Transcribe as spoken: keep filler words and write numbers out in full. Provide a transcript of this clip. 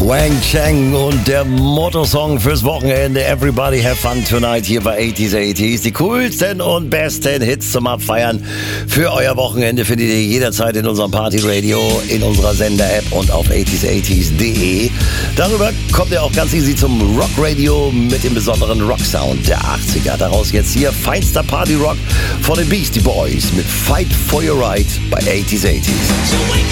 Wang Cheng und der Motto-Song fürs Wochenende Everybody Have Fun Tonight hier bei achtziger achtziger. Die coolsten und besten Hits zum Abfeiern für euer Wochenende findet ihr jederzeit in unserem Party-Radio, in unserer Sender-App und auf achtziger achtziger punkt de. Darüber kommt ihr auch ganz easy zum Rock-Radio mit dem besonderen Rock-Sound der achtziger. Daraus jetzt hier feinster Party-Rock von den Beastie Boys mit Fight for Your Right bei achtziger achtziger.